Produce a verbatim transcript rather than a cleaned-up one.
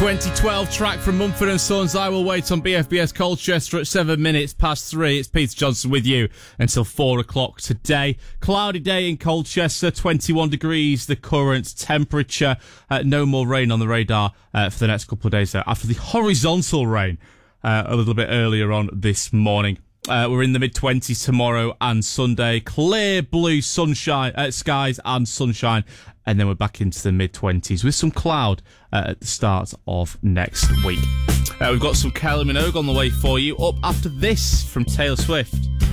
twenty twelve track from Mumford and Sons, I Will Wait, on B F B S Colchester at seven minutes past three. It's Peter Johnson with you until four o'clock today. Cloudy day in Colchester, twenty-one degrees the current temperature. Uh, no more rain on the radar uh, for the next couple of days though, after the horizontal rain uh, a little bit earlier on this morning. Uh, we're in the mid-twenties tomorrow and Sunday. Clear blue sunshine, uh, skies and sunshine. And then we're back into the mid-twenties with some cloud uh, at the start of next week. Uh, we've got some Kylie Minogue on the way for you. Up after this from Taylor Swift.